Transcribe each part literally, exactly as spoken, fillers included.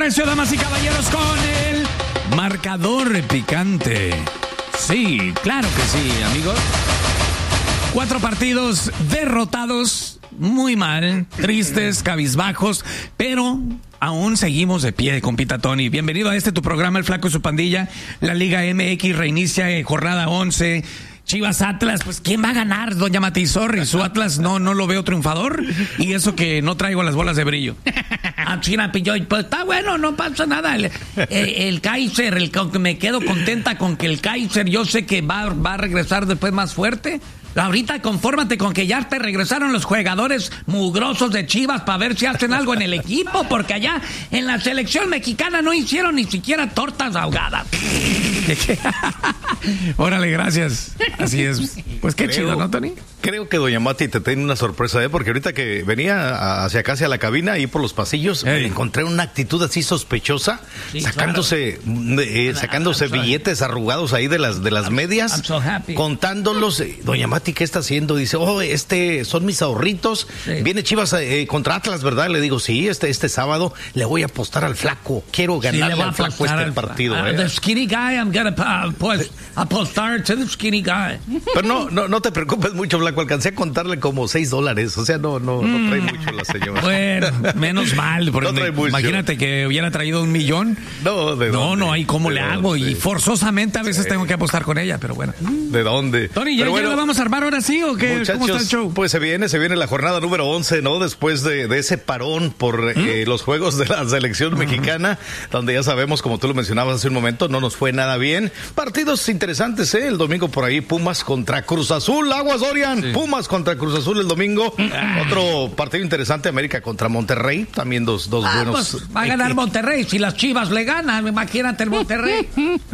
recio, damas y caballeros, con el marcador picante. Sí, claro que sí, amigos. Cuatro partidos derrotados, muy mal, tristes, cabizbajos, pero aún seguimos de pie, compita Tony. Bienvenido a este tu programa, El Flaco y su Pandilla. La Liga M X reinicia en jornada once. Chivas Atlas, pues ¿quién va a ganar, doña Matizorri? Su Atlas no, no lo veo triunfador, y eso que no traigo las bolas de brillo. Ah, China, pues está bueno, no pasa nada. El, el, el Kaiser, el, me quedo contenta con que el Kaiser, yo sé que va, va a regresar después más fuerte. Ahorita confórmate con que ya te regresaron los jugadores mugrosos de Chivas para ver si hacen algo en el equipo, porque allá en la selección mexicana no hicieron ni siquiera tortas ahogadas. Órale, gracias. Así es. Pues qué creo, chido, ¿no, Tony? Creo que doña Mati te tiene una sorpresa, ¿eh? Porque ahorita que venía hacia acá, hacia la cabina, ahí por los pasillos, hey. me encontré una actitud así sospechosa, sí, sacándose claro. eh, sacándose I'm billetes so arrugados ahí de las de las I'm, medias, I'm so contándolos. Doña Mati, ¿qué está haciendo? Dice, oh, este, son mis ahorritos. Sí. Viene Chivas eh, contra Atlas, ¿verdad? Le digo, sí, este, este sábado le voy a apostar al Flaco. Quiero ganarle sí, al Flaco este al partido. Uh, eh. The skinny guy, I'm gonna uh, apostar to the skinny guy. Pero no, no, no te preocupes mucho, Flaco. Alcancé a contarle como seis dólares. O sea, no, no, mm. no trae mucho la señora. Bueno, menos mal. Porque no me, imagínate que hubiera traído un millón. No, ¿de No, dónde? no hay cómo ¿De le dónde? hago. Y forzosamente a veces sí. tengo que apostar con ella, pero bueno. ¿De dónde? Tony, ¿ya, bueno, ya lo vamos a armar ahora sí o qué? ¿Cómo está el show? Pues se viene, se viene la jornada número once, ¿no? Después de, de ese parón por ¿Mm? eh, los juegos de la selección ¿Mm? mexicana, donde ya sabemos, como tú lo mencionabas hace un momento, no nos fue nada bien. Partidos interesantes, ¿eh? El domingo por ahí, Pumas contra Cruz Azul. Aguas, Dorian. Sí. Pumas contra Cruz Azul el domingo. Ah. Otro partido interesante, América contra Monterrey. También dos, dos ah, buenos. Pues va a ganar Monterrey. Si las Chivas le ganan, imagínate el Monterrey.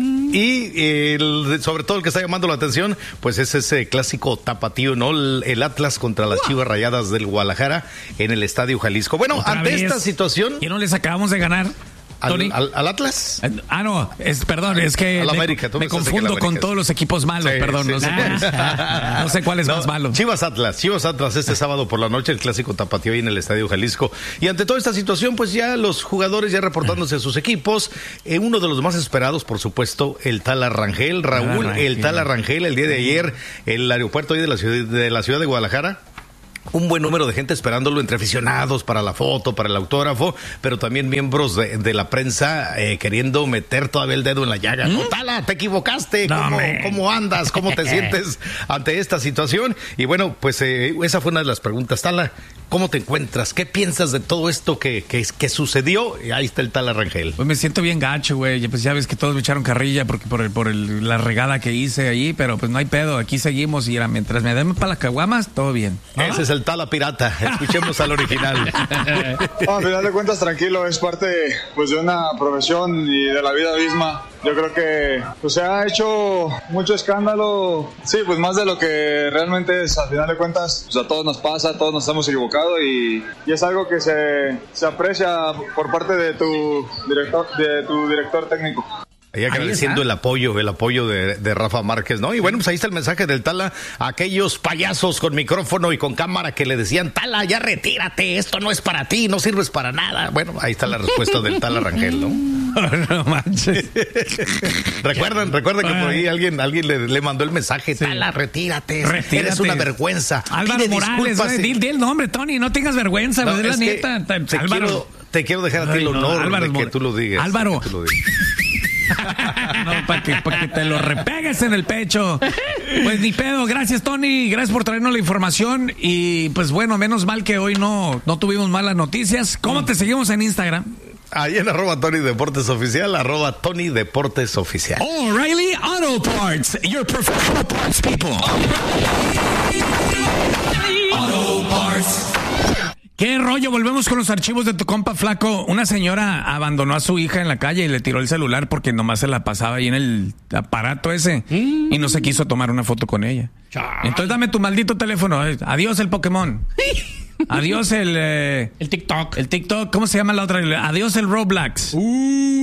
Y el, sobre todo el que está llamando la atención, pues es ese clásico tapatío, ¿no? El, el Atlas contra las Chivas Rayadas del Guadalajara en el Estadio Jalisco. Bueno, ante vez? esta situación... ¿Y no les acabamos de ganar? ¿Al, al, ¿Al Atlas? Ah, no, es, perdón, es que me, América, me confundo con todos los equipos malos, sí, perdón, sí, no, sí. Sé cuál es, no sé cuál es no, más malo. Chivas Atlas, Chivas Atlas este sábado por la noche, el clásico tapatío ahí en el Estadio Jalisco. Y ante toda esta situación, pues ya los jugadores ya reportándose a sus equipos, eh, uno de los más esperados, por supuesto, el Tala Rangel, Raúl, Rangel. el Tala Rangel, el día de ayer, el aeropuerto ahí de la ciudad de, la ciudad de Guadalajara. Un buen número de gente esperándolo, entre aficionados para la foto, para el autógrafo, pero también miembros de, de la prensa eh, queriendo meter todavía el dedo en la llaga. ¿Mm? No, Tala, te equivocaste. No, ¿Cómo, ¿Cómo andas? ¿Cómo te sientes ante esta situación? Y bueno, pues eh, esa fue una de las preguntas. Tala, ¿cómo te encuentras? ¿Qué piensas de todo esto que, que, que sucedió? Y ahí está el Tala Rangel. Pues me siento bien gacho, güey. Pues ya ves que todos me echaron carrilla porque por, el, por el, la regada que hice ahí, pero pues no hay pedo. Aquí seguimos y era, mientras me den para las caguamas, todo bien. ¿Ah? Ese es el Tala Pirata. Escuchemos al original. No, al final de cuentas, tranquilo, es parte pues de una profesión y de la vida misma. Yo creo que pues, se ha hecho mucho escándalo, sí, pues más de lo que realmente es. Al final de cuentas, pues, a todos nos pasa, a todos nos hemos equivocado y, y es algo que se, se aprecia por parte de tu director, de tu director técnico. Ahí agradeciendo el apoyo, el apoyo de, de Rafa Márquez, ¿no? Y bueno, pues ahí está el mensaje del Tala a aquellos payasos con micrófono y con cámara que le decían, Tala, ya retírate, esto no es para ti, no sirves para nada. Bueno, ahí está la respuesta del Tala Rangel, ¿no? No manches. Recuerdan, recuerdan que por ahí alguien, alguien le, le mandó el mensaje, sí. Tala, retírate, retírate, eres una vergüenza. Álvaro Pide Morales, güey, di, di el nombre, Tony, no tengas vergüenza, no, es la nieta. Te Álvaro. Quiero, te quiero dejar a ti el honor no, Álvaro, de que tú lo digas. Álvaro. Que tú lo digas. No, para que, pa que te lo repegues en el pecho. Pues ni pedo, gracias Tony, gracias por traernos la información. Y pues bueno, menos mal que hoy no, no tuvimos malas noticias. ¿Cómo mm. te seguimos en Instagram? Ahí en arroba Tony Deportes Oficial, arroba Tony Deportes Oficial. O'Reilly Auto Parts, your professional parts people. Auto Parts. ¿Qué rollo? Volvemos con los archivos de tu compa Flaco. Una señora abandonó a su hija en la calle y le tiró el celular porque nomás se la pasaba ahí en el aparato ese mm. y no se quiso tomar una foto con ella. Chale. Entonces dame tu maldito teléfono. Adiós el Pokémon. Adiós el... Eh, el TikTok. El TikTok. ¿Cómo se llama la otra? Adiós el Roblox. Uh.